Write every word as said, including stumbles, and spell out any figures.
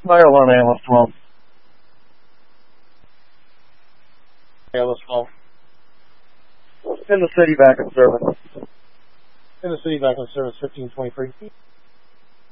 Fire alarm A L S twelve. A L S twelve. In the city back in service. In the city back in service fifteen twenty-three.